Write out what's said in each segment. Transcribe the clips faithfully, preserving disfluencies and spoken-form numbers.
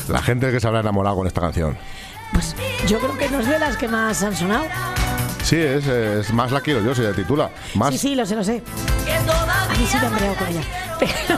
La gente que se habrá enamorado con esta canción. Pues yo creo que no es de las que más han sonado. Sí, es, es Más la quiero yo, se titula. Más... Sí, sí, lo sé, lo sé. A mí sí me han breado con ella. Pero...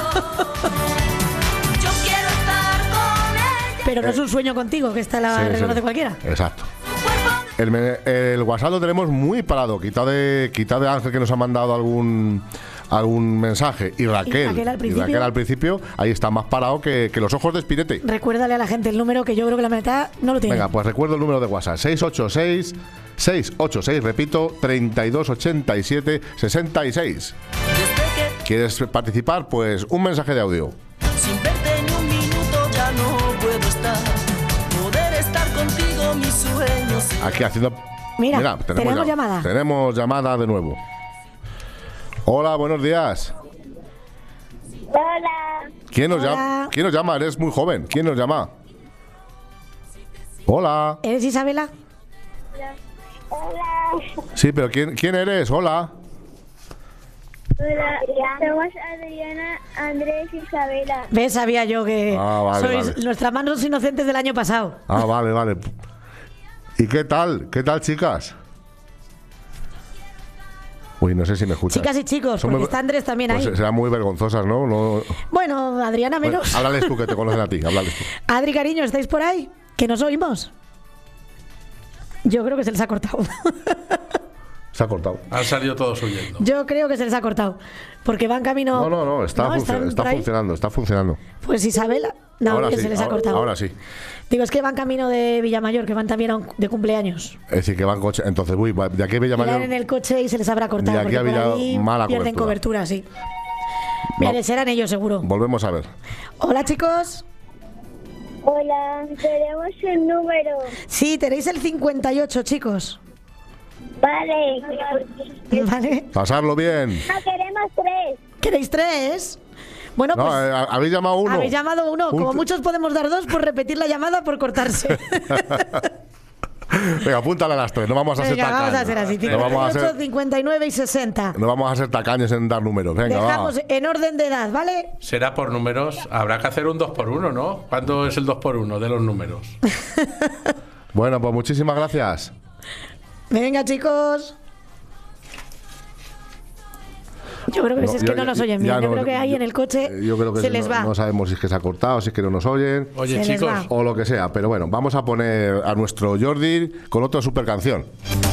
Pero no es un sueño contigo, que esta la sí, reconoce sí. cualquiera. Exacto. El, el WhatsApp lo tenemos muy parado. Quitado de, quitado de Ángel, que nos ha mandado algún algún mensaje. Y Raquel, y Raquel, al principio, y Raquel al principio, ahí está más parado que, que los ojos de Espinete. Recuérdale a la gente el número, que yo creo que la mitad no lo tiene. Venga, pues recuerdo el número de WhatsApp: seis ocho seis, seis ocho seis, repito, treinta y dos ochenta y siete sesenta y seis. ¿Quieres participar? Pues un mensaje de audio. Sin verte ni un minuto ya no puedo estar. Poder estar contigo, mis sueños. Aquí haciendo... Mira, Mira tenemos, tenemos llam llamada. Tenemos llamada de nuevo. Hola, buenos días. Hola. ¿Quién nos, Hola. Llama? ¿Quién nos llama? Eres muy joven. ¿Quién nos llama? Hola. ¿Eres Isabela? Hola. Sí, pero ¿quién, quién eres? Hola. Hola, somos Adriana, Andrés y Isabela. ¿Ves? Sabía yo que ah, vale, sois vale. nuestras manos inocentes del año pasado. Ah, vale, vale. ¿Y qué tal? ¿Qué tal, chicas? Uy, no sé si me escuchas. Chicas y chicos, Son porque muy... está Andrés también pues ahí. Serán muy vergonzosas, ¿no? no... Bueno, Adriana menos. Bueno, háblales tú, que te conocen a ti, háblales tú. Adri, cariño, ¿estáis por ahí? ¿Que nos oímos? Yo creo que se les ha cortado. Se ha cortado. Han salido todos huyendo. Yo creo que se les ha cortado. Porque van camino... No, no, no, está, ¿No? func está funcionando, está funcionando. Pues Isabela... No, ahora que sí, se les ahora, ha cortado. Ahora sí. Digo, es que van camino de Villamayor, que van también a un, de cumpleaños. Es decir, que van coche. Entonces, uy, de aquí a Villamayor... Irán en el coche y se les habrá cortado. De aquí a Villamayor, mala pierden cobertura. cobertura, sí. Mira, no. serán ellos, seguro. Volvemos a ver. Hola, chicos. Hola, tenemos el número. Sí, tenéis el cincuenta y ocho, chicos. Vale. Vale. Pasarlo bien. No, queremos tres. ¿Queréis tres? Bueno, no, pues... eh, habéis llamado uno. Habéis llamado uno. Un... Como muchos podemos dar dos por repetir la llamada por cortarse. Venga, apúntale a las tres. No vamos a Venga, ser tacaños. vamos a hacer así. cincuenta y ocho, no vamos a ser... cincuenta y nueve y sesenta. No vamos a ser tacaños en dar números. Venga, dejamos va. en orden de edad, ¿vale? Será por números. Habrá que hacer un dos por uno, ¿no? ¿Cuánto es el dos por uno de los números? Bueno, pues muchísimas gracias. Venga, chicos. Yo creo que no, si es que ya, no nos oyen bien. Yo no, creo que ahí en el coche yo creo que se no, les va. No sabemos si es que se ha cortado, si es que no nos oyen. Oye, se chicos. O lo que sea. Pero bueno, vamos a poner a nuestro Jordi con otra super canción.